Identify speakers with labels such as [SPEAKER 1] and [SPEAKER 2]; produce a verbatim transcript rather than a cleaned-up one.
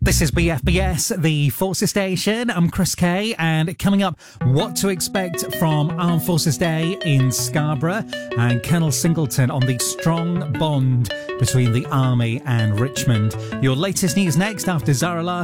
[SPEAKER 1] This is B F B S, the Forces Station. I'm Chris Kay, and coming up, what to expect from Armed Forces Day in Scarborough, and Colonel Singleton on the strong bond between the Army and Richmond. Your latest news next after Zara Larsson.